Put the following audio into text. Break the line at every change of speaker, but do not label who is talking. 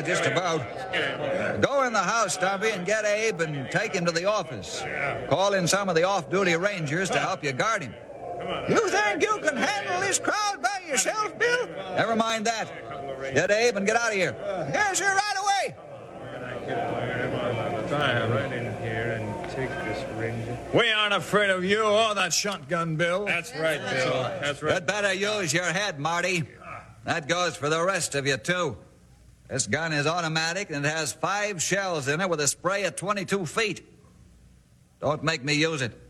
just about. Go in the house, Stumpy, and get Abe and take him to the office. Call in some of the off-duty rangers to help you guard him. You think you can handle this crowd by yourself, Bill? Never mind that. Get Abe and get out of here. Yes, sir, right away.
Right in here and take this ranger.
We aren't afraid of you or that shotgun, Bill.
That's right, Bill. That's right.
You'd better use your head, Marty. That goes for the rest of you, too. This gun is automatic, and it has 5 shells in it with a spray at 22 feet. Don't make me use it.